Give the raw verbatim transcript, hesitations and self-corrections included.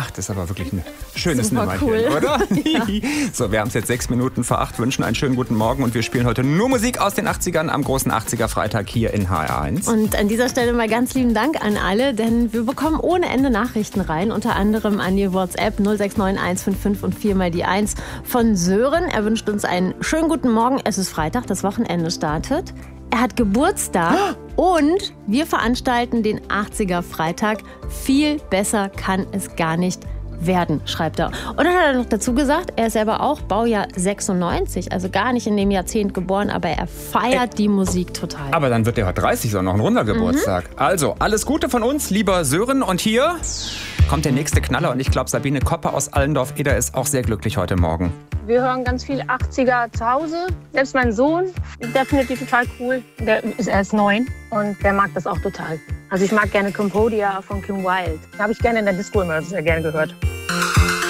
Ach, das ist aber wirklich ein schönes Super Nummerchen, cool. oder? Ja. So, wir haben es jetzt sechs Minuten vor acht, wünschen einen schönen guten Morgen und wir spielen heute nur Musik aus den achtzigern am großen achtziger-Freitag hier in H R eins. Und an dieser Stelle mal ganz lieben Dank an alle, denn wir bekommen ohne Ende Nachrichten rein, unter anderem an die WhatsApp null sechs neun eins fünf fünf und vier mal die eins von Sören. Er wünscht uns einen schönen guten Morgen. Es ist Freitag, das Wochenende startet. Er hat Geburtstag und wir veranstalten den achtziger-Freitag. Viel besser kann es gar nicht werden, schreibt er. Und dann hat er noch dazu gesagt, er ist selber auch Baujahr sechsundneunzig, also gar nicht in dem Jahrzehnt geboren, aber er feiert die Musik total. Aber dann wird er heute dreißig, so noch ein runder Geburtstag. Mhm. Also, alles Gute von uns, lieber Sören. Und hier kommt der nächste Knaller und ich glaube, Sabine Koppe aus Allendorf-Eder ist auch sehr glücklich heute Morgen. Wir hören ganz viel achtziger zu Hause. Selbst mein Sohn, der findet die total cool. Der ist erst neun und der mag das auch total. Also ich mag gerne Cambodia von Kim Wilde. Da habe ich gerne in der Disco immer sehr gerne gehört.